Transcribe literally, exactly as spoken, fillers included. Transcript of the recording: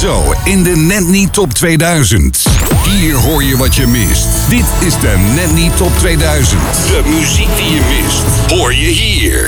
Zo in de Net Niet Top tweeduizend. Hier hoor je wat je mist. Dit is de Net Niet Top tweeduizend. De muziek die je mist, hoor je hier.